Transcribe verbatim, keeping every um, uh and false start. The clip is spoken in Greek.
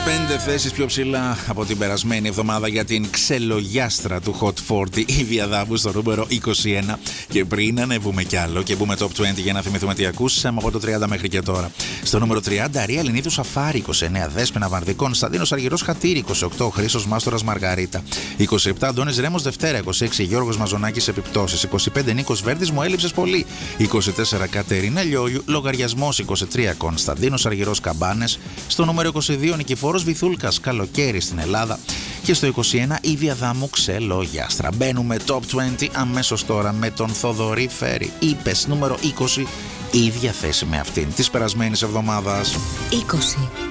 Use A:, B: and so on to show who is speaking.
A: Πέντε θέσεις πιο ψηλά από την περασμένη εβδομάδα για την ξελογιάστρα του Hot σαράντα, η Διαδάβου στο νούμερο είκοσι ένα. Και πριν ανέβουμε κι άλλο και μπούμε top είκοσι για να θυμηθούμε τι ακούσαμε από το τριάντα μέχρι και τώρα. Στο νούμερο τριάντα, Ρία Λινίδου Σαφάρη είκοσι εννέα, Δέσποινα Βαρδικών, Σταδίνος Αργυρός Χατήρη είκοσι οκτώ, Χρήστος Μάστορας Μαργαρίτα είκοσι επτά, Αντώνης Ρέμος Δευτέρα είκοσι έξι, Γιώργος Μαζονάκης Επιπτώσεις είκοσι πέντε, Νίκος Βέρδης Μου έλειψες πολύ είκοσι τέσσερα, Κατερίνα Λιόλιου Λογαριασμός είκοσι τρία, Κωνσταντίνος Αργυρός Καμπάνες. Στο νούμερο είκοσι δύο, Νικηφόρος Βυθούλκας Καλοκαίρι στην Ελλάδα. Και στο είκοσι ένα, η Διαδάμου Ξελογιάστρα. Μπαίνουμε top είκοσι αμέσως τώρα με τον Θοδωρή Φέρη. Είπες νούμερο είκοσι, ίδια θέση με αυτήν της περασμένης εβδομάδας.
B: είκοσι.